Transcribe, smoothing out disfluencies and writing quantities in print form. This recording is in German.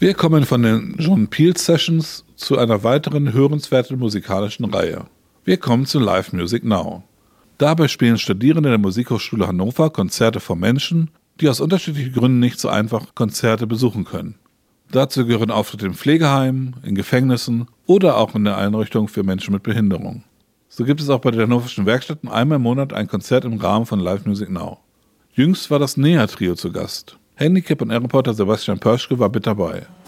Wir kommen von den John Peel Sessions zu einer weiteren hörenswerten musikalischen Reihe. Wir kommen zu Live Music Now. Dabei spielen Studierende der Musikhochschule Hannover Konzerte vor Menschen, die aus unterschiedlichen Gründen nicht so einfach Konzerte besuchen können. Dazu gehören Auftritte in Pflegeheimen, in Gefängnissen oder auch in der Einrichtung für Menschen mit Behinderung. So gibt es auch bei den Hannoverschen Werkstätten einmal im Monat ein Konzert im Rahmen von Live Music Now. Jüngst war das NEA-Trio zu Gast. Handicap- und Ehrenreporter Sebastian Pörschke war mit dabei.